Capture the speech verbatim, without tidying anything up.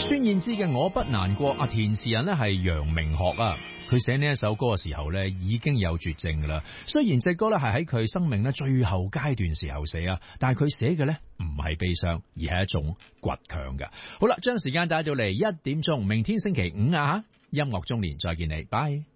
孫燕姿嘅《我不難過》啊，填詞人呢係楊明學啊。佢寫呢一首歌嘅時候呢，已經有絕症噶啦。雖然隻歌呢係喺佢生命呢最後階段時候寫啊，但係佢寫嘅呢唔係悲傷，而係一種倔強噶。好啦，將時間帶到嚟一點鐘，明天星期五啊，音樂中年再見你，拜。